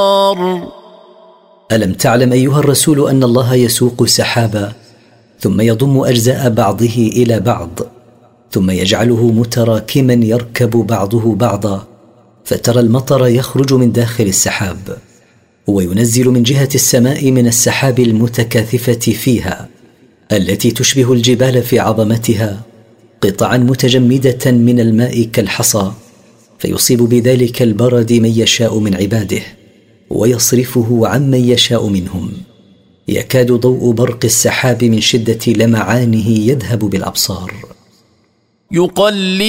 ألم تعلم أيها الرسول أن الله يسوق سحابا ثم يضم أجزاء بعضه إلى بعض ثم يجعله متراكما يركب بعضه بعضا فترى المطر يخرج من داخل السحاب وينزل من جهة السماء من السحاب المتكاثفة فيها التي تشبه الجبال في عظمتها قطعا متجمدة من الماء كالحصى فيصيب بذلك البرد من يشاء من عباده ويصرفه عمن يشاء منهم يكاد ضوء برق السحاب من شدة لمعانه يذهب بالأبصار. يقلب